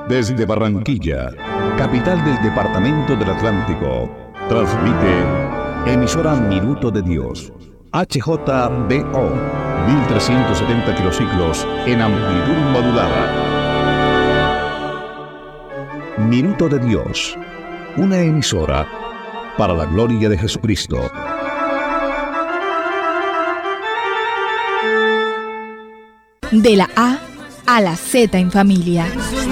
Desde Barranquilla, capital del departamento del Atlántico, transmite emisora Minuto de Dios, HJBO, 1370 kilociclos en amplitud modulada. Minuto de Dios, una emisora para la gloria de Jesucristo. De la A a la Z en familia.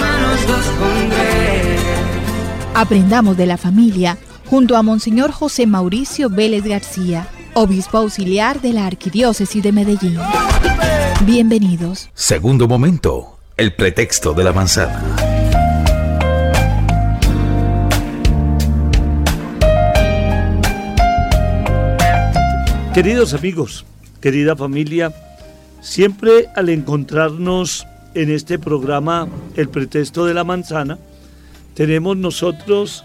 Aprendamos de la familia junto a Monseñor José Mauricio Vélez García, obispo auxiliar de la Arquidiócesis de Medellín. Bienvenidos. Segundo momento, el pretexto de la manzana. Queridos amigos, querida familia, siempre al encontrarnos en este programa El pretexto de la manzana, tenemos nosotros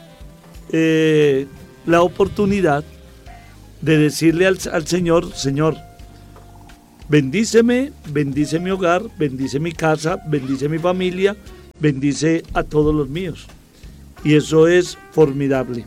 la oportunidad de decirle al Señor: Señor, bendíceme, bendice mi hogar, bendice mi casa, bendice mi familia, bendice a todos los míos. Y eso es formidable.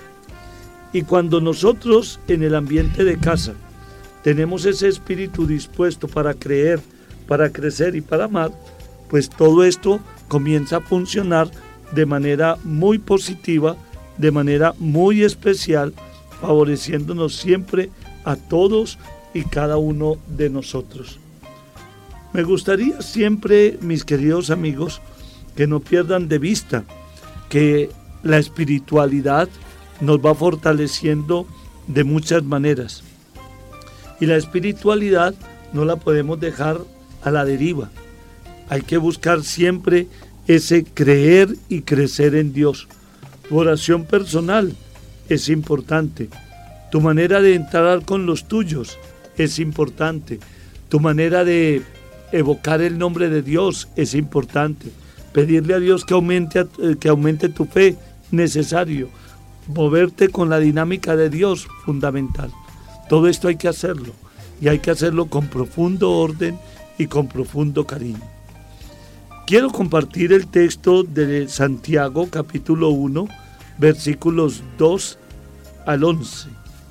Y cuando nosotros en el ambiente de casa tenemos ese espíritu dispuesto para creer, para crecer y para amar, pues todo esto comienza a funcionar de manera muy positiva, de manera muy especial, favoreciéndonos siempre a todos y cada uno de nosotros. Me gustaría siempre, mis queridos amigos, que no pierdan de vista que la espiritualidad nos va fortaleciendo de muchas maneras. Y la espiritualidad no la podemos dejar a la deriva. Hay que buscar siempre ese creer y crecer en Dios. Tu oración personal es importante. Tu manera de entrar con los tuyos es importante. Tu manera de evocar el nombre de Dios es importante. Pedirle a Dios que aumente tu fe, necesario. Moverte con la dinámica de Dios, fundamental. Todo esto hay que hacerlo, y hay que hacerlo con profundo orden y con profundo cariño. Quiero compartir el texto de Santiago, capítulo 1, versículos 2 al 11.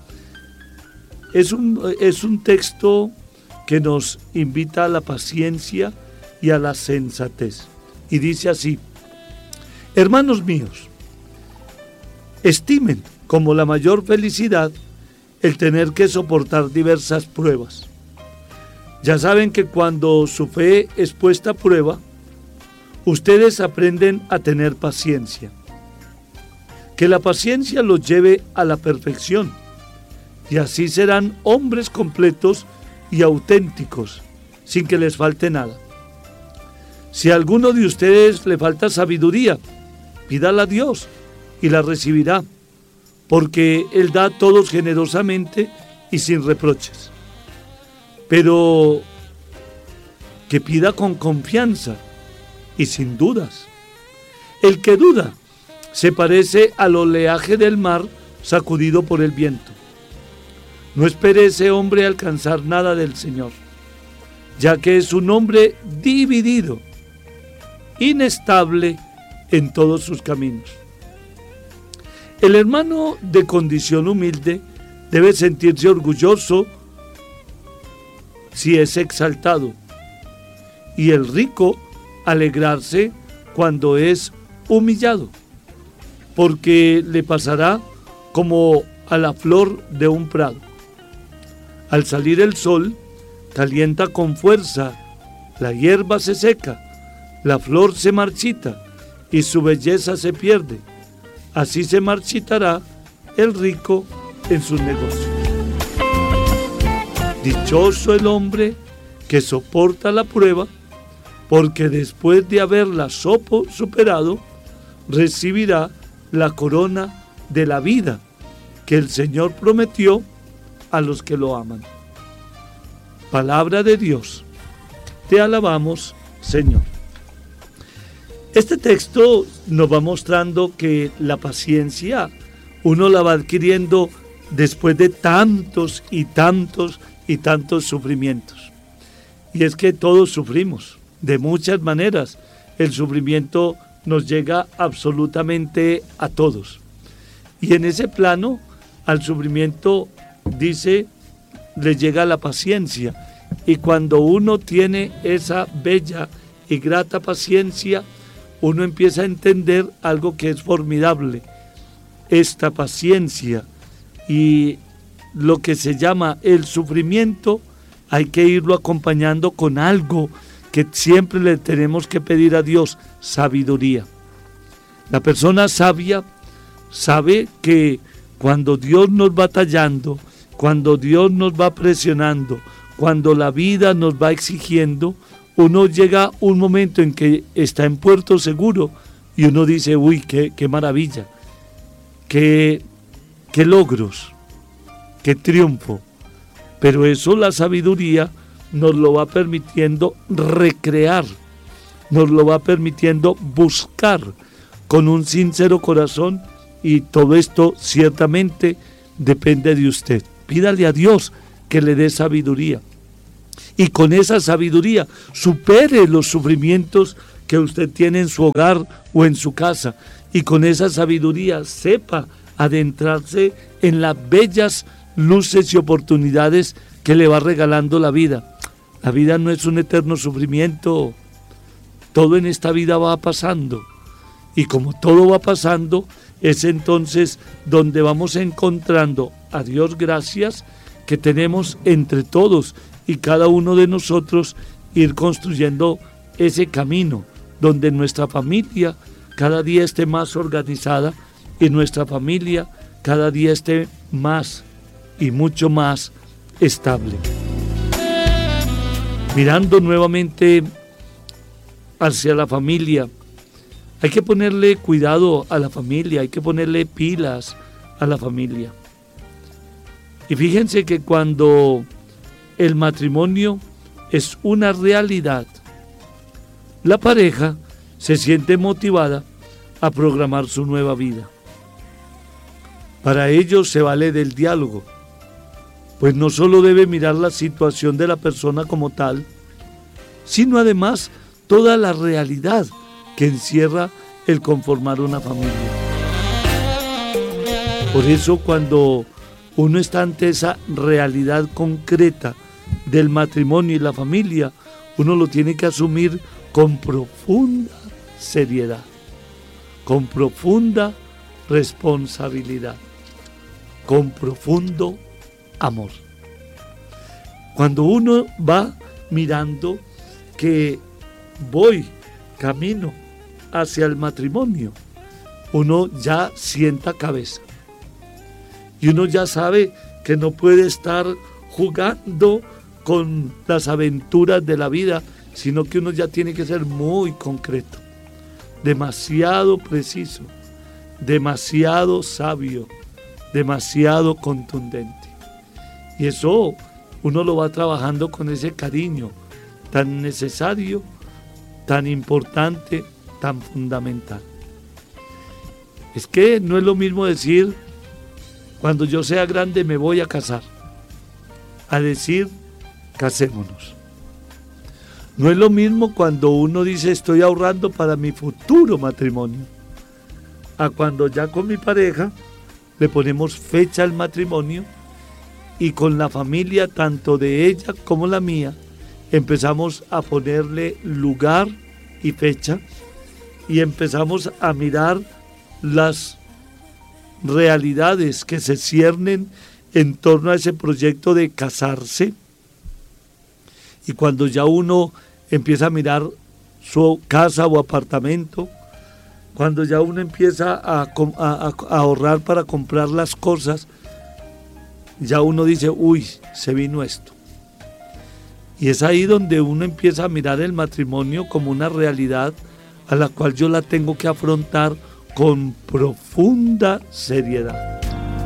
Es un texto que nos invita a la paciencia y a la sensatez. Y dice así: hermanos míos, estimen como la mayor felicidad el tener que soportar diversas pruebas. Ya saben que cuando su fe es puesta a prueba, ustedes aprenden a tener paciencia. Que la paciencia los lleve a la perfección, y así serán hombres completos y auténticos, sin que les falte nada. Si a alguno de ustedes le falta sabiduría, pídala a Dios y la recibirá, porque Él da a todos generosamente y sin reproches. Pero que pida con confianza y sin dudas. El que duda se parece al oleaje del mar sacudido por el viento. No espere ese hombre alcanzar nada del Señor, ya que es un hombre dividido, inestable en todos sus caminos. El hermano de condición humilde debe sentirse orgulloso si es exaltado, y el rico alegrarse cuando es humillado, porque le pasará como a la flor de un prado. Al salir el sol, calienta con fuerza, la hierba se seca, la flor se marchita y su belleza se pierde. Así se marchitará el rico en sus negocios. Dichoso el hombre que soporta la prueba, porque después de haberla superado, recibirá la corona de la vida que el Señor prometió a los que lo aman. Palabra de Dios. Te alabamos, Señor. Este texto nos va mostrando que la paciencia uno la va adquiriendo después de tantos y tantos y tantos sufrimientos. Y es que todos sufrimos de muchas maneras. El sufrimiento nos llega absolutamente a todos. Y en ese plano, al sufrimiento, dice, le llega la paciencia. Y cuando uno tiene esa bella y grata paciencia, uno empieza a entender algo que es formidable. Esta paciencia y lo que se llama el sufrimiento, hay que irlo acompañando con algo que siempre le tenemos que pedir a Dios: sabiduría. La persona sabia sabe que cuando Dios nos va tallando, cuando Dios nos va presionando, cuando la vida nos va exigiendo, uno llega a un momento en que está en puerto seguro y uno dice: uy, qué maravilla, qué logros, qué triunfo. Pero eso la sabiduría nos lo va permitiendo recrear, nos lo va permitiendo buscar con un sincero corazón, y todo esto ciertamente depende de usted. Pídale a Dios que le dé sabiduría, y con esa sabiduría supere los sufrimientos que usted tiene en su hogar o en su casa, y con esa sabiduría sepa adentrarse en las bellas luces y oportunidades que le va regalando la vida. La vida no es un eterno sufrimiento, todo en esta vida va pasando, y como todo va pasando, es entonces donde vamos encontrando, a Dios gracias, que tenemos entre todos y cada uno de nosotros ir construyendo ese camino donde nuestra familia cada día esté más organizada y nuestra familia cada día esté más y mucho más estable. Mirando nuevamente hacia la familia, hay que ponerle cuidado a la familia, hay que ponerle pilas a la familia. Y fíjense que cuando el matrimonio es una realidad, la pareja se siente motivada a programar su nueva vida. Para ello se vale del diálogo, pues no solo debe mirar la situación de la persona como tal, sino además toda la realidad que encierra el conformar una familia. Por eso, cuando uno está ante esa realidad concreta del matrimonio y la familia, uno lo tiene que asumir con profunda seriedad, con profunda responsabilidad, con profundo amor. Cuando uno va mirando que voy camino hacia el matrimonio, uno ya sienta cabeza y uno ya sabe que no puede estar jugando con las aventuras de la vida, sino que uno ya tiene que ser muy concreto, demasiado preciso, demasiado sabio, demasiado contundente. Y eso uno lo va trabajando con ese cariño tan necesario, tan importante, tan fundamental. Es que no es lo mismo decir: cuando yo sea grande me voy a casar, a decir: casémonos. No es lo mismo cuando uno dice: estoy ahorrando para mi futuro matrimonio, a cuando ya con mi pareja le ponemos fecha al matrimonio y con la familia, tanto de ella como la mía, empezamos a ponerle lugar y fecha y empezamos a mirar las realidades que se ciernen en torno a ese proyecto de casarse. Y cuando ya uno empieza a mirar su casa o apartamento, cuando ya uno empieza a ahorrar para comprar las cosas, ya uno dice: uy, se vino esto. Y es ahí donde uno empieza a mirar el matrimonio como una realidad a la cual yo la tengo que afrontar con profunda seriedad.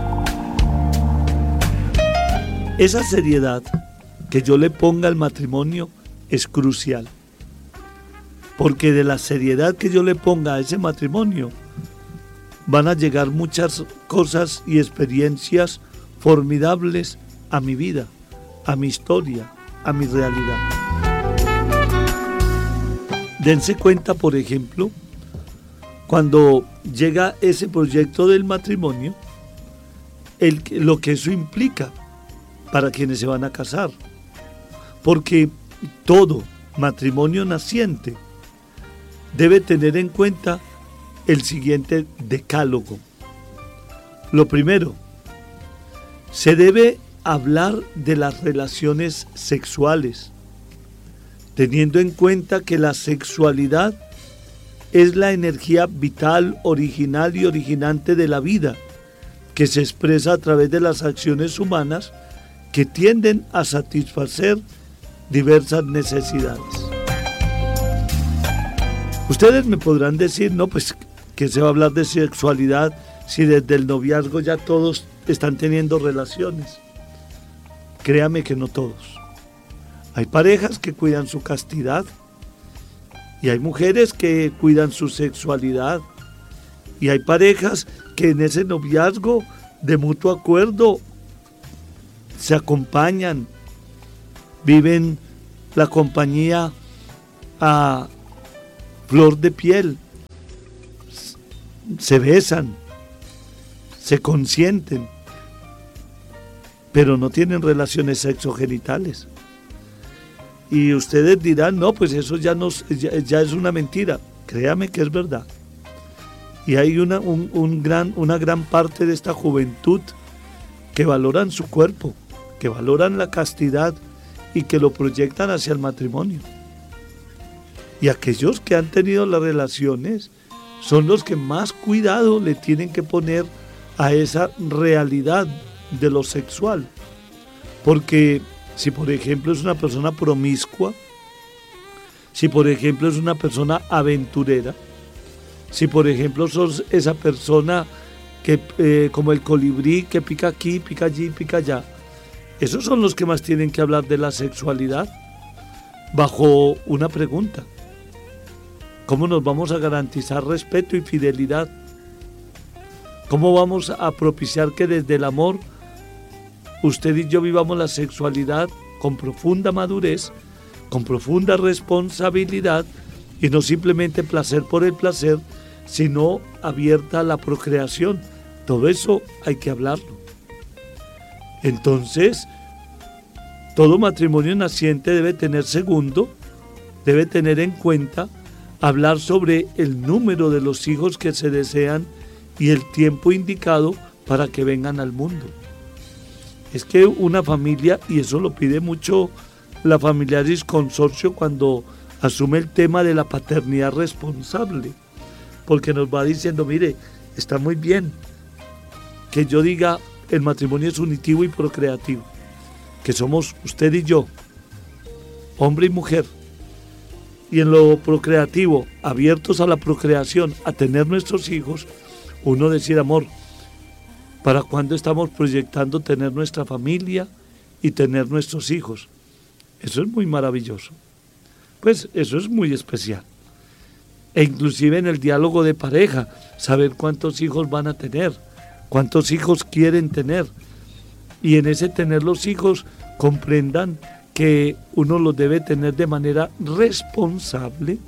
Esa seriedad que yo le ponga al matrimonio es crucial, porque de la seriedad que yo le ponga a ese matrimonio van a llegar muchas cosas y experiencias formidables a mi vida, a mi historia, a mi realidad. Dense cuenta, por ejemplo, cuando llega ese proyecto del matrimonio, lo que eso implica para quienes se van a casar. Porque todo matrimonio naciente debe tener en cuenta el siguiente decálogo. Lo primero, se debe hablar de las relaciones sexuales, teniendo en cuenta que la sexualidad es la energía vital, original y originante de la vida, que se expresa a través de las acciones humanas que tienden a satisfacer diversas necesidades. Ustedes me podrán decir, no, pues, ¿qué se va a hablar de sexualidad si desde el noviazgo ya todos están teniendo relaciones? Créame que no todos. Hay parejas que cuidan su castidad y hay mujeres que cuidan su sexualidad y hay parejas que en ese noviazgo de mutuo acuerdo se acompañan, viven la compañía a flor de piel, se besan, se consienten, pero no tienen relaciones sexogenitales. Y ustedes dirán, no, pues eso ya es una mentira. Créame que es verdad. Y hay una gran parte de esta juventud que valoran su cuerpo, que valoran la castidad y que lo proyectan hacia el matrimonio. Y aquellos que han tenido las relaciones son los que más cuidado le tienen que poner a esa realidad de lo sexual. Porque si por ejemplo es una persona promiscua, si por ejemplo es una persona aventurera, si por ejemplo sos esa persona que como el colibrí que pica aquí, pica allí, pica allá, esos son los que más tienen que hablar de la sexualidad bajo una pregunta: ¿cómo nos vamos a garantizar respeto y fidelidad? ¿Cómo vamos a propiciar que desde el amor usted y yo vivamos la sexualidad con profunda madurez, con profunda responsabilidad y no simplemente placer por el placer, sino abierta a la procreación? Todo eso hay que hablarlo. Entonces, todo matrimonio naciente debe tener debe tener en cuenta hablar sobre el número de los hijos que se desean y el tiempo indicado para que vengan al mundo. Es que una familia, y eso lo pide mucho la Familiaris Consorcio cuando asume el tema de la paternidad responsable, porque nos va diciendo, mire, está muy bien que yo diga el matrimonio es unitivo y procreativo, que somos usted y yo, hombre y mujer, y en lo procreativo, abiertos a la procreación, a tener nuestros hijos, uno decir, amor, ¿para cuándo estamos proyectando tener nuestra familia y tener nuestros hijos? Eso es muy maravilloso. Pues eso es muy especial. E inclusive en el diálogo de pareja, saber cuántos hijos van a tener, cuántos hijos quieren tener. Y en ese tener los hijos, comprendan que uno los debe tener de manera responsable,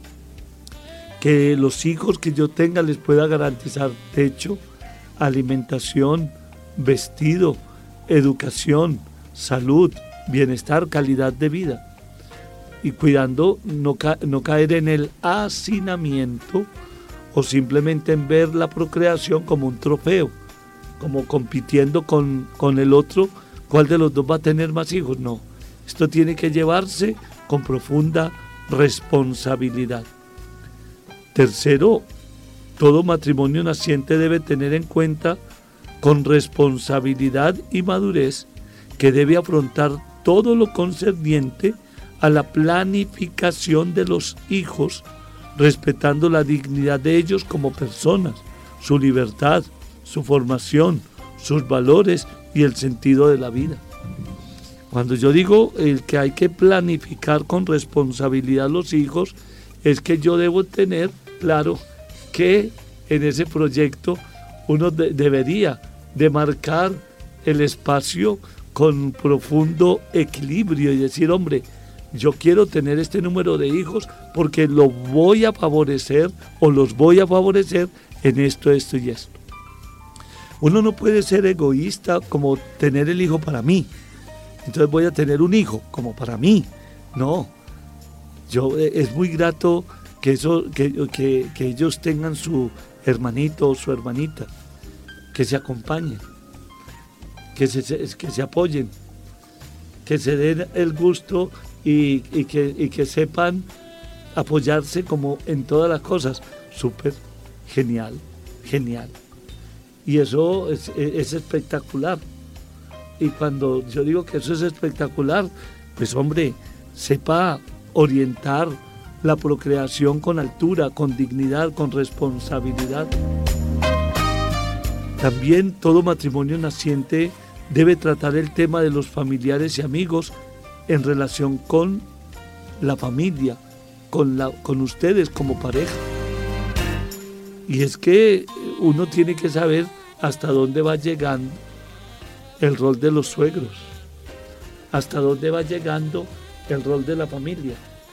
que los hijos que yo tenga les pueda garantizar techo, alimentación, vestido, educación, salud, bienestar, calidad de vida. Y cuidando no caer en el hacinamiento o simplemente en ver la procreación como un trofeo, como compitiendo con el otro, cuál de los dos va a tener más hijos. No, esto tiene que llevarse con profunda responsabilidad. Tercero, todo matrimonio naciente debe tener en cuenta con responsabilidad y madurez que debe afrontar todo lo concerniente a la planificación de los hijos, respetando la dignidad de ellos como personas, su libertad, su formación, sus valores y el sentido de la vida. Cuando yo digo que hay que planificar con responsabilidad los hijos, es que yo debo tener claro que en ese proyecto uno debería de marcar el espacio con profundo equilibrio y decir, hombre, yo quiero tener este número de hijos porque lo voy a favorecer o los voy a favorecer en esto, esto y esto. Uno no puede ser egoísta como tener el hijo para mí. Entonces voy a tener un hijo como para mí. No. Es muy grato que ellos tengan su hermanito o su hermanita, que se acompañen, que se apoyen, que se den el gusto y que sepan apoyarse como en todas las cosas. Súper genial, genial. Y eso es espectacular. Y cuando yo digo que eso es espectacular, pues hombre, sepa orientar la procreación con altura, con dignidad, con responsabilidad. También todo matrimonio naciente debe tratar el tema de los familiares y amigos en relación con la familia, con ustedes como pareja. Y es que uno tiene que saber hasta dónde va llegando el rol de los suegros, hasta dónde va llegando el rol de la familia,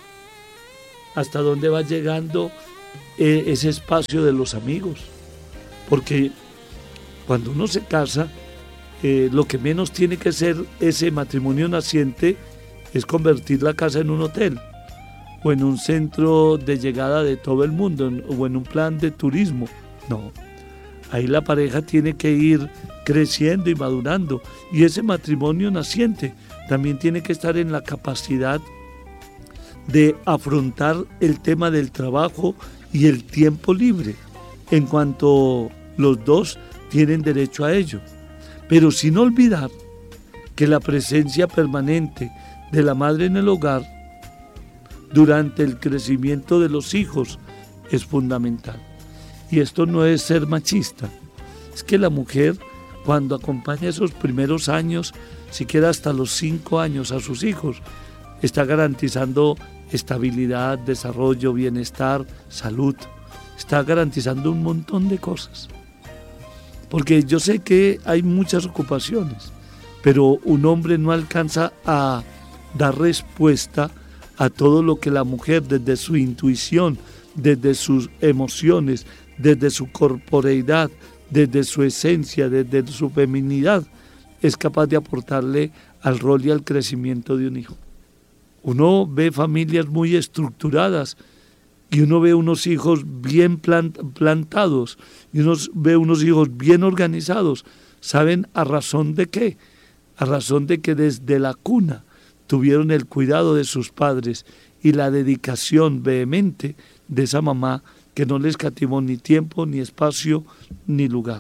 hasta dónde va llegando ese espacio de los amigos. Porque cuando uno se casa, lo que menos tiene que ser ese matrimonio naciente es convertir la casa en un hotel o en un centro de llegada de todo el mundo o en un plan de turismo. No, ahí la pareja tiene que ir creciendo y madurando, y ese matrimonio naciente también tiene que estar en la capacidad de afrontar el tema del trabajo y el tiempo libre, en cuanto los dos tienen derecho a ello, pero sin olvidar que la presencia permanente de la madre en el hogar durante el crecimiento de los hijos es fundamental. Y esto no es ser machista, es que la mujer, cuando acompaña esos primeros años, siquiera hasta los 5 años a sus hijos, está garantizando estabilidad, desarrollo, bienestar, salud, está garantizando un montón de cosas. Porque yo sé que hay muchas ocupaciones, pero un hombre no alcanza a dar respuesta a todo lo que la mujer, desde su intuición, desde sus emociones, desde su corporeidad, desde su esencia, desde su feminidad, es capaz de aportarle al rol y al crecimiento de un hijo. Uno ve familias muy estructuradas y uno ve unos hijos bien plantados y uno ve unos hijos bien organizados. ¿Saben a razón de qué? A razón de que desde la cuna tuvieron el cuidado de sus padres y la dedicación vehemente de esa mamá que no les escatimó ni tiempo, ni espacio, ni lugar.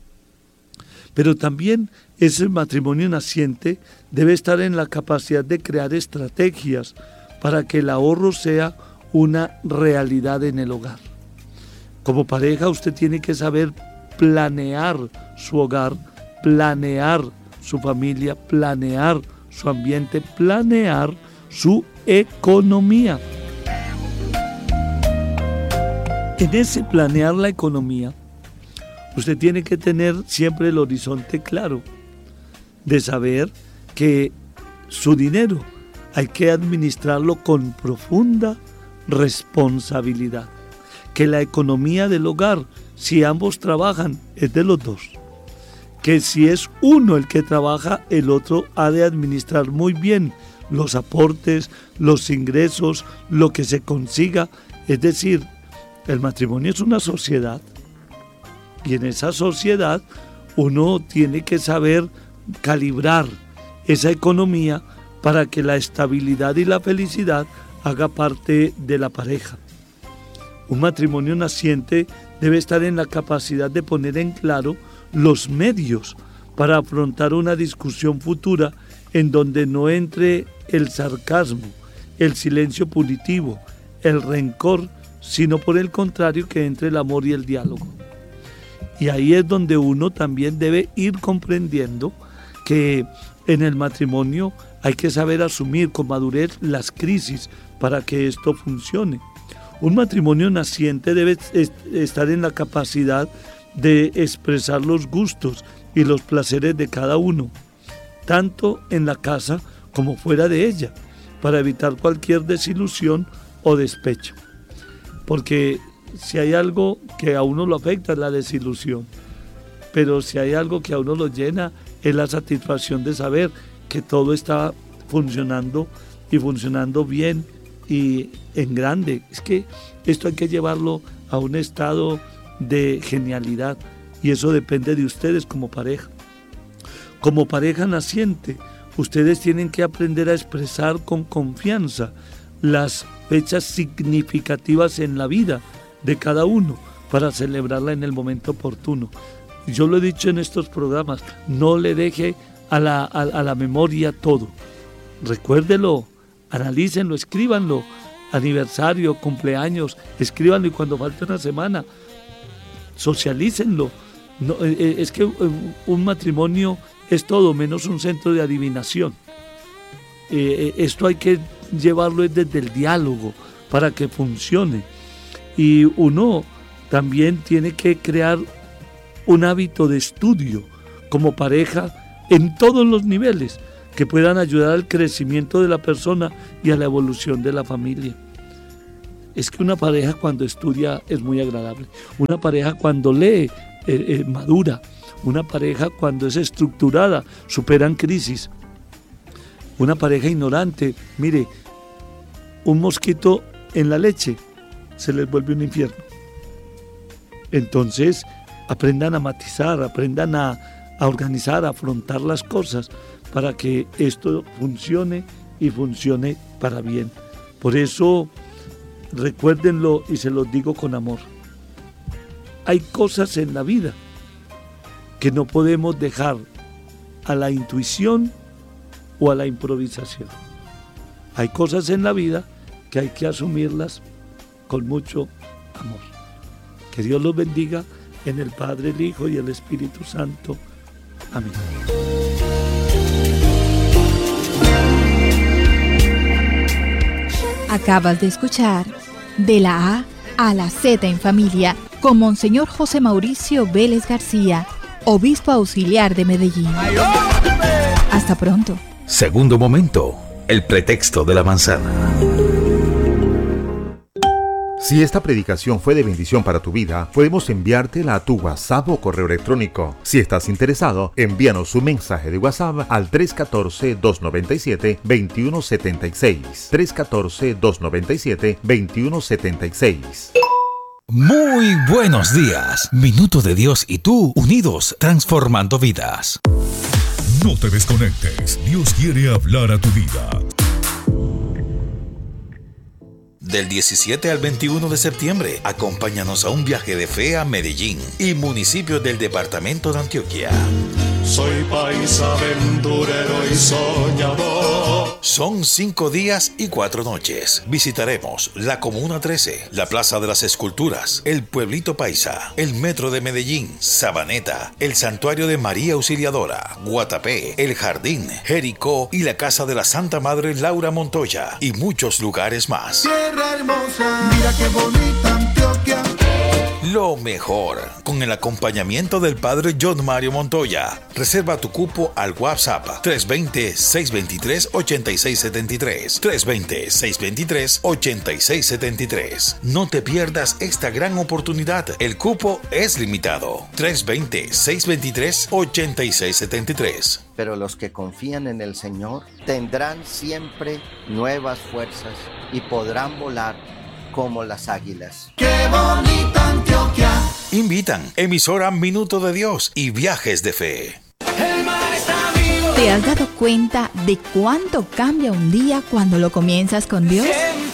Pero también ese matrimonio naciente debe estar en la capacidad de crear estrategias para que el ahorro sea una realidad en el hogar. Como pareja usted tiene que saber planear su hogar, planear su familia, planear su ambiente, planear su economía. En ese planear la economía, usted tiene que tener siempre el horizonte claro de saber que su dinero hay que administrarlo con profunda responsabilidad. Que la economía del hogar, si ambos trabajan, es de los dos. Que si es uno el que trabaja, el otro ha de administrar muy bien los aportes, los ingresos, lo que se consiga. Es decir, el matrimonio es una sociedad y en esa sociedad uno tiene que saber calibrar esa economía para que la estabilidad y la felicidad haga parte de la pareja. Un matrimonio naciente debe estar en la capacidad de poner en claro los medios para afrontar una discusión futura en donde no entre el sarcasmo, el silencio punitivo, el rencor, sino por el contrario que entre el amor y el diálogo. Y ahí es donde uno también debe ir comprendiendo que en el matrimonio hay que saber asumir con madurez las crisis para que esto funcione. Un matrimonio naciente debe estar en la capacidad de expresar los gustos y los placeres de cada uno, tanto en la casa como fuera de ella, para evitar cualquier desilusión o despecho. Porque si hay algo que a uno lo afecta es la desilusión, pero si hay algo que a uno lo llena es la satisfacción de saber que todo está funcionando y funcionando bien y en grande. Es que esto hay que llevarlo a un estado de genialidad y eso depende de ustedes como pareja. Como pareja naciente, ustedes tienen que aprender a expresar con confianza las fechas significativas en la vida de cada uno para celebrarla en el momento oportuno. Yo lo he dicho en estos programas, no le deje a la memoria todo. Recuérdelo, analícenlo, escríbanlo, aniversario, cumpleaños, escríbanlo y cuando falte una semana, socialícenlo. No, es que un matrimonio es todo menos un centro de adivinación. Esto hay que llevarlo desde el diálogo para que funcione. Y uno también tiene que crear un hábito de estudio como pareja en todos los niveles que puedan ayudar al crecimiento de la persona y a la evolución de la familia. Es que una pareja cuando estudia es muy agradable. Una pareja cuando lee madura. Una pareja cuando es estructurada superan crisis. Una pareja ignorante, mire, un mosquito en la leche se les vuelve un infierno. Entonces, aprendan a matizar, aprendan a organizar, a afrontar las cosas para que esto funcione y funcione para bien. Por eso, recuérdenlo y se los digo con amor. Hay cosas en la vida que no podemos dejar a la intuición o a la improvisación. Hay cosas en la vida que hay que asumirlas con mucho amor. Que Dios los bendiga en el Padre, el Hijo y el Espíritu Santo. Amén. Acabas de escuchar De la A a la Z en Familia con Monseñor José Mauricio Vélez García, obispo auxiliar de Medellín. Hasta pronto. Segundo momento, el pretexto de la manzana. Si esta predicación fue de bendición para tu vida, podemos enviártela a tu WhatsApp o correo electrónico. Si estás interesado, envíanos un mensaje de WhatsApp al 314-297-2176. 314-297-2176. Muy buenos días. Minuto de Dios y tú unidos transformando vidas. No te desconectes. Dios quiere hablar a tu vida. Del 17 al 21 de septiembre, acompáñanos a un viaje de fe a Medellín y municipios del departamento de Antioquia. Soy paisa aventurero y soñador. Son 5 días y 4 noches. Visitaremos la Comuna 13, la Plaza de las Esculturas, el Pueblito Paisa, el Metro de Medellín, Sabaneta, el Santuario de María Auxiliadora, Guatapé, el Jardín, Jericó y la Casa de la Santa Madre Laura Montoya y muchos lugares más. Tierra hermosa, mira qué bonita Antioquia. Lo mejor, con el acompañamiento del Padre John Mario Montoya. Reserva tu cupo al WhatsApp 320-623-8673. 320-623-8673. No te pierdas esta gran oportunidad. El cupo es limitado. 320-623-8673. Pero los que confían en el Señor tendrán siempre nuevas fuerzas y podrán volar como las águilas. ¡Qué bonita Antioquia! Invitan emisora Minuto de Dios y Viajes de Fe. ¿Te has dado cuenta de cuánto cambia un día cuando lo comienzas con Dios?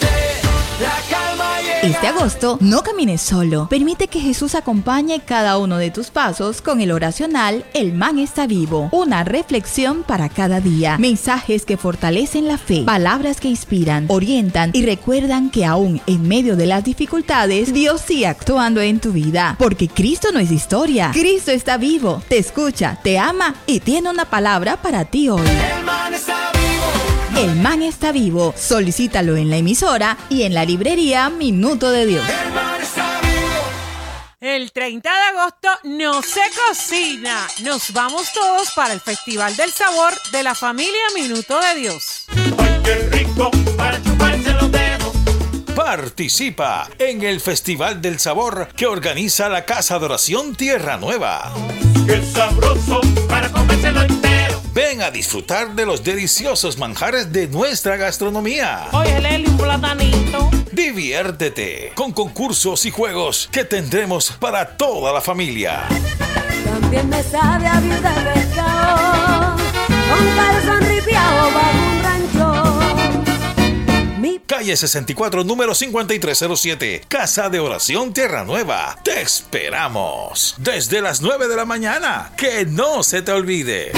Este agosto, no camines solo. Permite que Jesús acompañe cada uno de tus pasos con el oracional El Man está vivo. Una reflexión para cada día. Mensajes que fortalecen la fe. Palabras que inspiran, orientan y recuerdan que aún en medio de las dificultades, Dios sigue actuando en tu vida. Porque Cristo no es historia. Cristo está vivo, te escucha, te ama y tiene una palabra para ti hoy. El man está vivo. El Man está vivo. Solicítalo en la emisora y en la librería Minuto de Dios. El man está vivo. El 30 de agosto no se cocina. Nos vamos todos para el Festival del Sabor de la familia Minuto de Dios. ¡Ay, qué rico! truco para chuparse los dedos. Participa en el Festival del Sabor que organiza la Casa de Oración Tierra Nueva. ¡Qué sabroso para comérselo entero! Ven a disfrutar de los deliciosos manjares de nuestra gastronomía. Oye, Leli, un platanito. Diviértete con concursos y juegos que tendremos para toda la familia. También me sabe a viuda de pescado, con calzón ripiado bajo un rancho. Calle 64, número 5307, Casa de Oración Tierra Nueva. Te esperamos desde las 9 de la mañana. Que no se te olvide.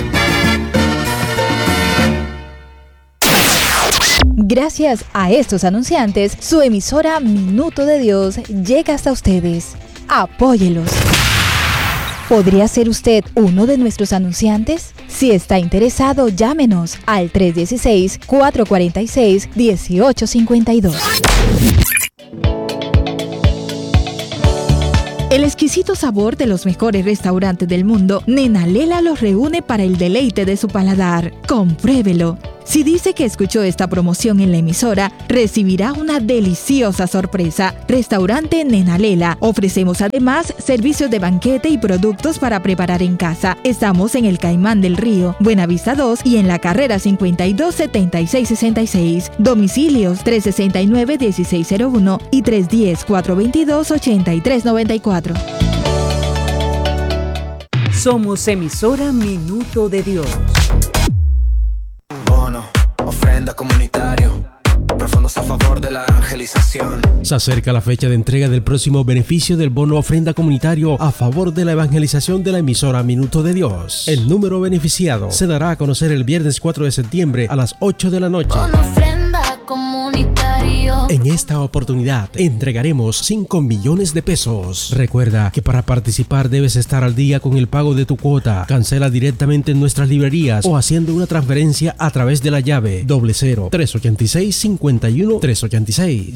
Gracias a estos anunciantes, su emisora Minuto de Dios llega hasta ustedes. Apóyelos. ¿Podría ser usted uno de nuestros anunciantes? Si está interesado, llámenos al 316-446-1852. El exquisito sabor de los mejores restaurantes del mundo, Nena Lela los reúne para el deleite de su paladar. Compruébelo. Si dice que escuchó esta promoción en la emisora, recibirá una deliciosa sorpresa. Restaurante Nena Lela. Ofrecemos además servicios de banquete y productos para preparar en casa. Estamos en el Caimán del Río, Buenavista 2 y en la carrera 52-7666. Domicilios 369-1601 y 310-422-8394. Somos emisora Minuto de Dios. Ofrenda comunitario, profundos a favor de la evangelización. Se acerca la fecha de entrega del próximo beneficio del bono ofrenda comunitario a favor de la evangelización de la emisora Minuto de Dios. El número beneficiado se dará a conocer el viernes 4 de septiembre a las 8 de la noche. Bono ofrenda comunitario. En esta oportunidad entregaremos 5 millones de pesos. Recuerda que para participar debes estar al día con el pago de tu cuota. Cancela directamente en nuestras librerías o haciendo una transferencia a través de la llave 00-386-51-386.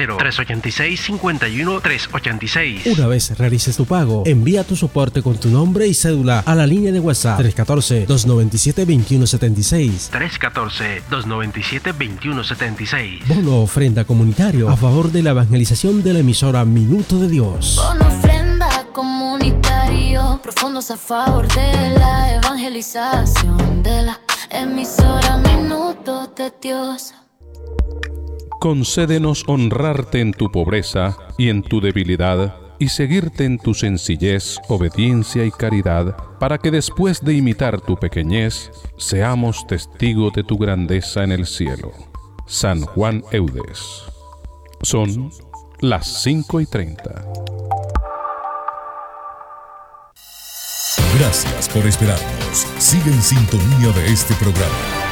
00-386-51-386. Una vez realices tu pago, envía tu soporte con tu nombre y cédula a la línea de WhatsApp 314-297-2176. 314-297-2176. Bono ofrenda comunitario a favor de la evangelización de la emisora Minuto de Dios. Bono ofrenda comunitario, profundos a favor de la evangelización de la emisora Minuto de Dios. Concédenos honrarte en tu pobreza y en tu debilidad, y seguirte en tu sencillez, obediencia y caridad, para que después de imitar tu pequeñez, seamos testigos de tu grandeza en el cielo. San Juan Eudes. Son las 5:30. Gracias por esperarnos. Sigue en sintonía de este programa.